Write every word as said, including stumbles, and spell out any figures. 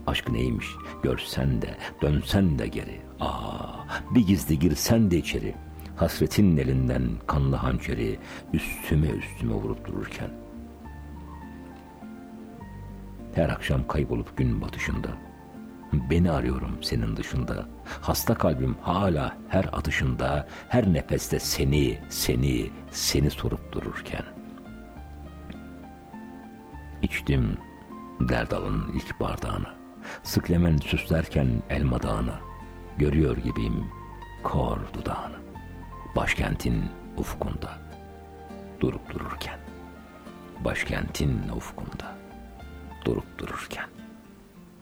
Aşk neymiş görsen de, dönsen de geri. Aa, bir gizli girsen de içeri. Hasretin elinden kanlı hançeri üstüme üstüme vurup dururken. Her akşam kaybolup gün batışında, beni arıyorum senin dışında. Hasta kalbim hala her atışında, her nefeste seni, seni, seni sorup dururken. İçtim Derdal'ın ilk bardağını, sıklemen süslerken elma dağını, görüyor gibiyim kor dudağını, başkentin ufkunda durup dururken. Başkentin ufkunda durup dururken.